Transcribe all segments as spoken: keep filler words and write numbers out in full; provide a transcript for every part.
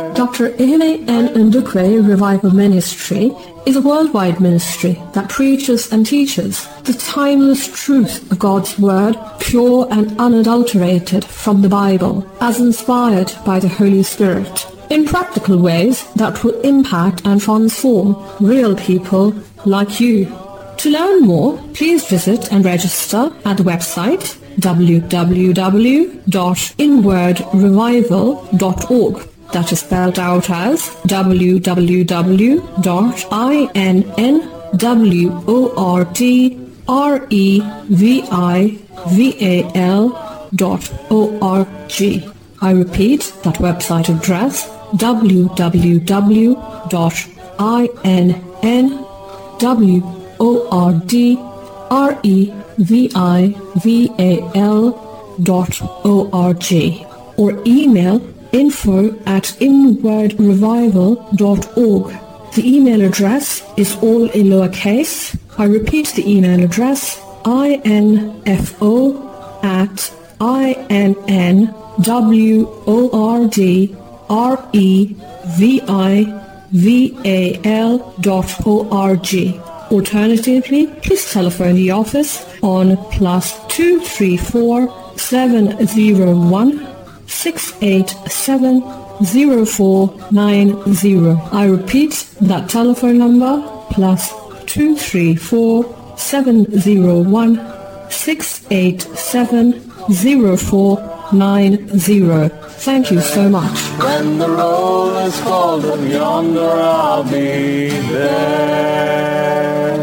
Doctor Ehime N. Ndukwe Revival Ministry is a worldwide ministry that preaches and teaches the timeless truth of God's Word, pure and unadulterated from the Bible, as inspired by the Holy Spirit, in practical ways that will impact and transform real people like you. To learn more, please visit and register at the website w w w dot inward revival dot org. That is spelled out as w w w dot inward dot org. I repeat that website address, w w w dot inward dot org, or email info at inward revival dot org. The email address is all in lowercase. I repeat the email address, info at inwardrevival dot org. Alternatively, please telephone the office on plus two three four seven zero one six eight seven zero four nine zero. I repeat that telephone number, plus two three four seven zero one six eight seven zero four nine zero. Thank you so much. When the roll is called from yonder, I'll be there.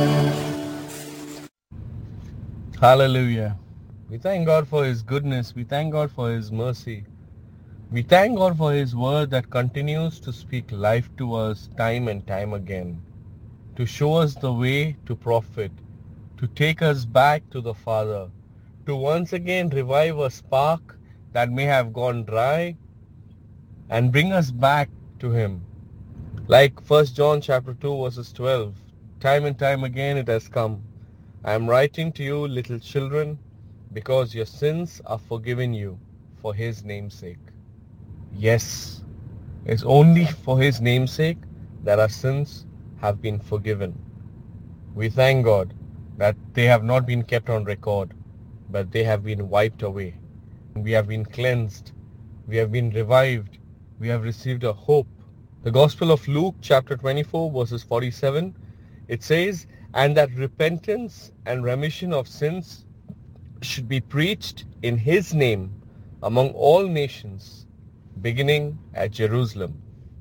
Hallelujah. We thank God for His goodness. We thank God for His mercy. We thank God for His word that continues to speak life to us time and time again, to show us the way to profit, to take us back to the Father, to once again revive a spark that may have gone dry and bring us back to Him. Like First John chapter two verses twelve, time and time again it has come. I am writing to you, little children, because your sins are forgiven you for His name's sake. Yes, it's only for His name's sake that our sins have been forgiven. We thank God that they have not been kept on record, but they have been wiped away. We have been cleansed. We have been revived. We have received a hope. The Gospel of Luke chapter twenty-four verses forty-seven, it says, and that repentance and remission of sins should be preached in His name among all nations, beginning at Jerusalem.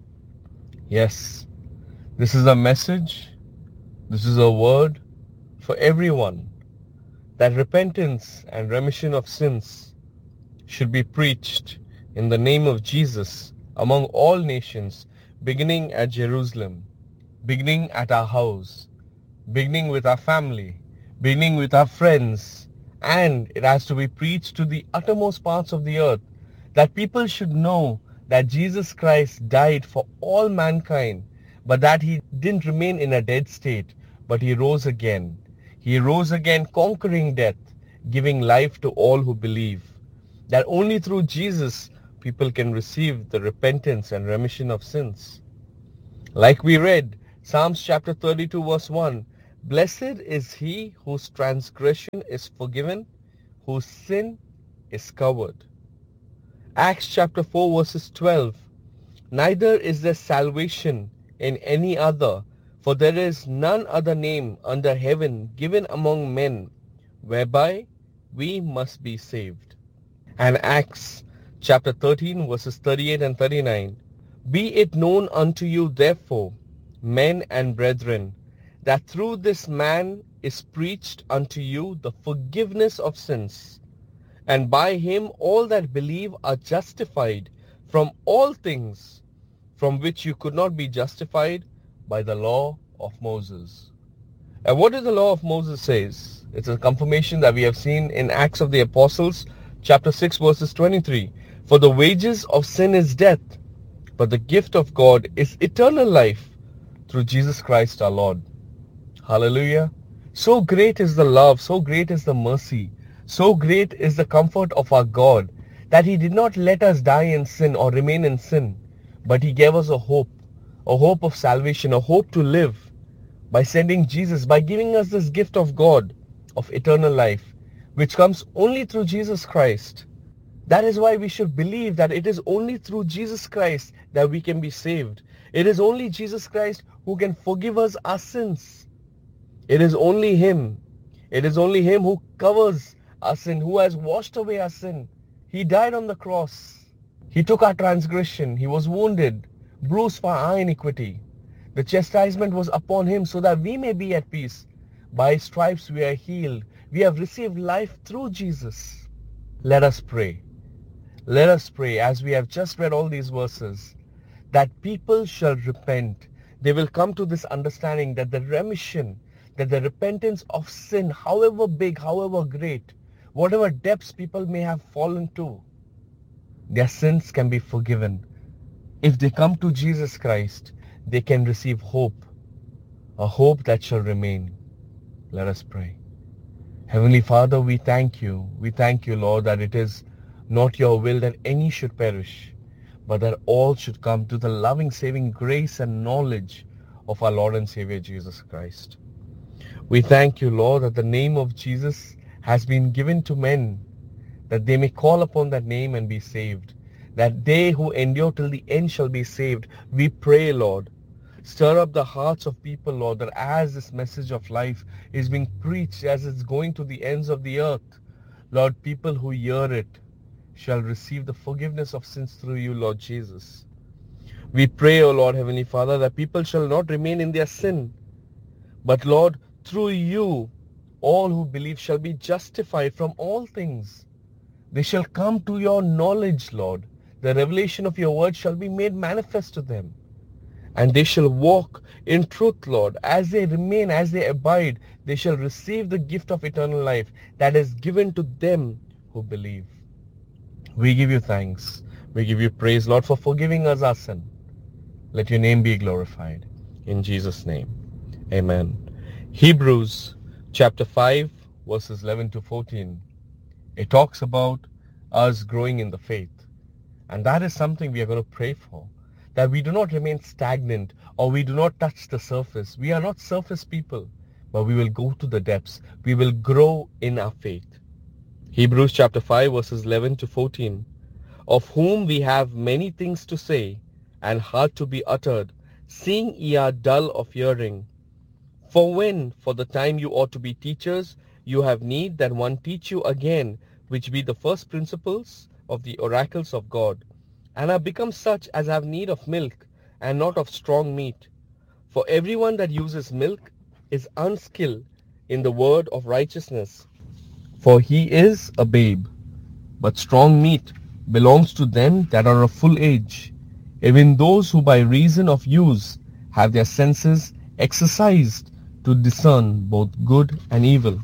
Yes, this is a message, this is a word for everyone, that repentance and remission of sins should be preached in the name of Jesus among all nations, beginning at Jerusalem, beginning at our house, beginning with our family, beginning with our friends, and it has to be preached to the uttermost parts of the earth, that people should know that Jesus Christ died for all mankind, but that He didn't remain in a dead state, but He rose again. He rose again, conquering death, giving life to all who believe. That only through Jesus people can receive the repentance and remission of sins. Like we read, Psalms chapter thirty-two verse one, blessed is he whose transgression is forgiven, whose sin is covered. Acts chapter four verses twelve, neither is there salvation in any other, for there is none other name under heaven given among men, whereby we must be saved. And Acts chapter thirteen verses thirty-eight and thirty-nine, be it known unto you therefore, men and brethren, that through this man is preached unto you the forgiveness of sins, and by him all that believe are justified from all things from which you could not be justified by the law of Moses. And what does the law of Moses says? It's a confirmation that we have seen in Acts of the Apostles chapter six verses twenty-three. For the wages of sin is death, but the gift of God is eternal life through Jesus Christ our Lord. Hallelujah. So great is the love, so great is the mercy, so great is the comfort of our God, that He did not let us die in sin or remain in sin, But he gave us a hope, a hope of salvation, a hope to live by sending Jesus, by giving us this gift of God, of eternal life, which comes only through Jesus Christ. That is why we should believe that it is only through Jesus Christ that we can be saved. It is only Jesus Christ who can forgive us our sins. It is only him. It is only him who covers our sin, who has washed away our sin. He died on the cross. He took our transgression. He was wounded, bruised for our iniquity. The chastisement was upon him so that we may be at peace. By his stripes we are healed. We have received life through Jesus. Let us pray. Let us pray as we have just read all these verses, that people shall repent. They will come to this understanding that the remission, that the repentance of sin, however big, however great, whatever depths people may have fallen to, their sins can be forgiven. If they come to Jesus Christ, they can receive hope, a hope that shall remain. Let us pray. Heavenly Father, we thank you. We thank you, Lord, that it is not your will that any should perish, but that all should come to the loving, saving grace and knowledge of our Lord and Savior Jesus Christ. We thank you, Lord, that the name of Jesus has been given to men, that they may call upon that name and be saved, that they who endure till the end shall be saved. We pray, Lord, stir up the hearts of people, Lord, that as this message of life is being preached, as it's going to the ends of the earth, Lord, people who hear it shall receive the forgiveness of sins through you, Lord Jesus. We pray, O Lord, Heavenly Father, that people shall not remain in their sin, but, Lord, through you, all who believe shall be justified from all things. They shall come to your knowledge, Lord. The revelation of your word shall be made manifest to them. And they shall walk in truth, Lord. As they remain, as they abide, they shall receive the gift of eternal life that is given to them who believe. We give you thanks. We give you praise, Lord, for forgiving us our sin. Let your name be glorified. In Jesus' name, amen. Hebrews chapter five, verses eleven to fourteen. It talks about us growing in the faith. And that is something we are going to pray for. That we do not remain stagnant or we do not touch the surface. We are not surface people, but we will go to the depths. We will grow in our faith. Hebrews chapter five, verses eleven to fourteen. Of whom we have many things to say and hard to be uttered, seeing ye are dull of hearing. For when, for the time you ought to be teachers, you have need that one teach you again, which be the first principles of the oracles of God, and are become such as have need of milk, and not of strong meat. For everyone that uses milk is unskilled in the word of righteousness, for he is a babe. But strong meat belongs to them that are of full age, even those who by reason of use have their senses exercised to discern both good and evil.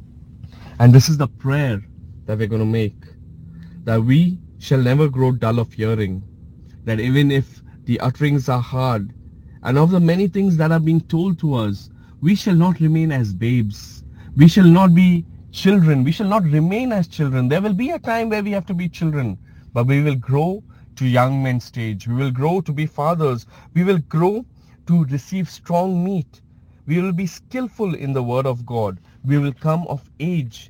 And this is the prayer that we're going to make, that we shall never grow dull of hearing, that even if the utterings are hard, and of the many things that are being told to us, we shall not remain as babes. We shall not be children. We shall not remain as children. There will be a time where we have to be children, but we will grow to young men's stage. We will grow to be fathers. We will grow to receive strong meat. We will be skillful in the word of God. We will come of age